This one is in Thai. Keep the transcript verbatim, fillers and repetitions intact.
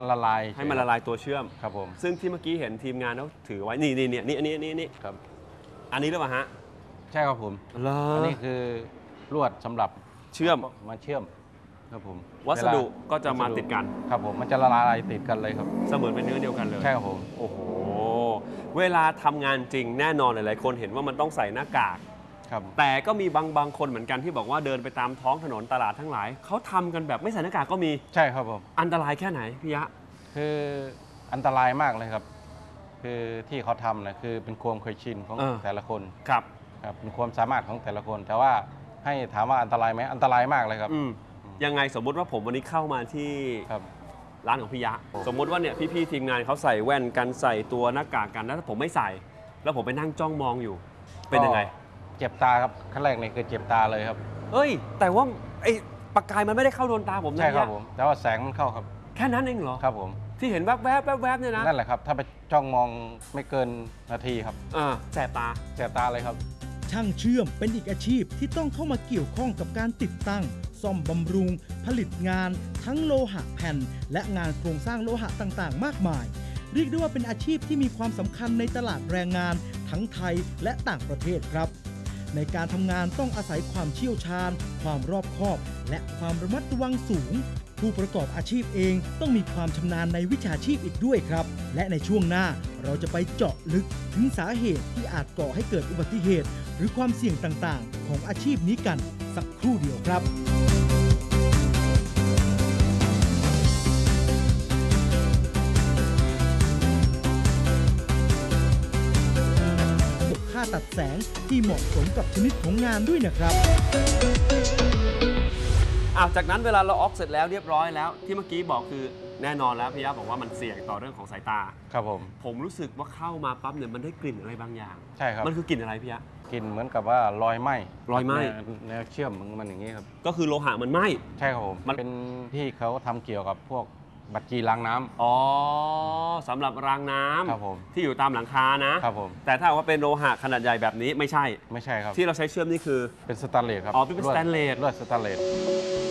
ละลายให้มันละลายตัวเชื่อมครับผมซึ่งที่เมื่อกี้เห็นทีมงานเขาถือไว้นี่นี่นี่นี่อันนี้นี่นี่ครับอันนี้หรือเปล่าฮะใช่ครับผมอันนี้คือลวดสำหรับเชื่อมมาเชื่อมครับผมวัสดุก็จะมาติดกันครับผมมันจะละลายติดกันเลยครับเสมือนเป็นเนื้อเดียวกันเลยใช่ครับผมโอ้โหเวลาทำงานจริงแน่นอนหลายๆคนเห็นว่ามันต้องใส่หน้ากากแต่ก็มีบางบางคนเหมือนกันที่บอกว่าเดินไปตามท้องถนนตลาดทั้งหลายเขาทำกันแบบไม่ใส่หน้ากากก็มีใช่ครับผมอันตรายแค่ไหนพี่ยะคืออันตรายมากเลยครับคือที่เขาทำนะคือเป็นความเคยชินของแต่ละคนครับครับเป็นความสามารถของแต่ละคนแต่ว่าให้ถามว่าอันตรายไหมอันตรายมากเลยครับยังไงสมมุติว่าผมวันนี้เข้ามาที่ร้านของพี่ยะสมมุติว่าเนี่ยพี่ๆทีมงานเขาใส่แว่นกันใส่ตัวหน้ากากกันแล้วถ้าผมไม่ใส่แล้วผมไปนั่งจ้องมองอยู่เป็นยังไงเจ็บตาครับขั้นแรกนี่คือเจ็บตาเลยครับเอ้ยแต่ว่าไอ้ปากกายมันไม่ได้เข้าโดนตาผมนะใช่ครับผมแต่ว่าแสงมันเข้าครับแค่นั้นเองเหรอครับผมที่เห็นแวบๆแวบๆเนี่ยนะนั่นแหละครับถ้าไปจ้องมองไม่เกินนาทีครับอ่าแสบตาแสบตาเลยครับช่างเชื่อมเป็นอีกอาชีพที่ต้องเข้ามาเกี่ยวข้องกับการติดตั้งซ่อมบำรุงผลิตงานทั้งโลหะแผ่นและงานโครงสร้างโลหะต่างๆมากมายเรียกได้ว่าเป็นอาชีพที่มีความสำคัญในตลาดแรงงานทั้งไทยและต่างประเทศครับในการทำงานต้องอาศัยความเชี่ยวชาญความรอบคอบและความระมัดระวังสูงผู้ประกอบอาชีพเองต้องมีความชำนาญในวิชาชีพอีกด้วยครับและในช่วงหน้าเราจะไปเจาะลึกถึงสาเหตุที่อาจก่อให้เกิดอุบัติเหตุหรือความเสี่ยงต่างๆของอาชีพนี้กันสักครู่เดียวครับค่าตัดแสงที่เหมาะสมกับชนิดของงานด้วยนะครับอ่ะจากนั้นเวลาเราออกเสร็จแล้วเรียบร้อยแล้วที่เมื่อกี้บอกคือแน่นอนแล้วพี่ยะบอกว่ามันเสี่ยงต่อเรื่องของสายตาครับผมผมรู้สึกว่าเข้ามาปั๊บเนี่ยมันได้กลิ่นอะไรบางอย่างใช่ครับมันคือกลิ่นอะไรพี่ยะกลิ่นเหมือนกับว่ารอยไหม้รอยไหม้แนวเชื่อมมันอย่างนี้ครับก็คือโลหะมันไหม้ใช่ครับผมมันเป็นที่เขาทำเกี่ยวกับพวกบัตรจีรางน้ำอ๋อสำหรับรางน้ำครับผมที่อยู่ตามหลังคานะครับผมแต่ถ้าว่าเป็นโลหะขนาดใหญ่แบบนี้ไม่ใช่ไม่ใช่ครับที่เราใช้เชื่อมนี่คือเป็นสแตนเลสครับอ๋อเป็นสแตนเลสลวดสแตนเลส